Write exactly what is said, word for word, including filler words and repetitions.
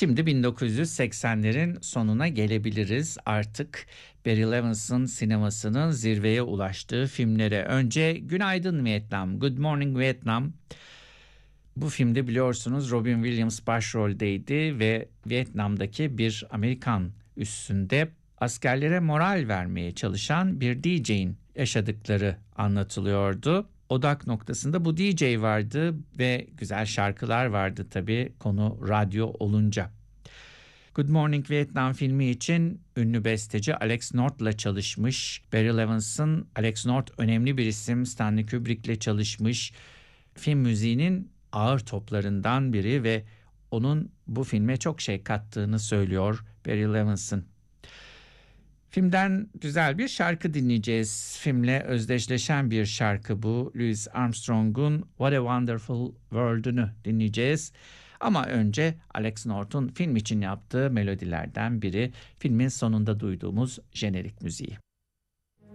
Şimdi bin dokuz yüz seksenlerin sonuna gelebiliriz. Artık Barry Levinson sinemasının zirveye ulaştığı filmlere. Önce Günaydın Vietnam, Good Morning Vietnam. Bu filmde biliyorsunuz Robin Williams başroldeydi ve Vietnam'daki bir Amerikan üssünde askerlere moral vermeye çalışan bir D J'in yaşadıkları anlatılıyordu. Odak noktasında bu D J vardı ve güzel şarkılar vardı tabii konu radyo olunca. Good Morning Vietnam filmi için ünlü besteci Alex North'la çalışmış. Barry Levinson, Alex North önemli bir isim, Stanley Kubrick'le çalışmış. Film müziğinin ağır toplarından biri ve onun bu filme çok şey kattığını söylüyor Barry Levinson. Filmden güzel bir şarkı dinleyeceğiz. Filmle özdeşleşen bir şarkı bu. Louis Armstrong'un What a Wonderful World'ünü dinleyeceğiz. Ama önce Alex North'un film için yaptığı melodilerden biri, filmin sonunda duyduğumuz jenerik müziği.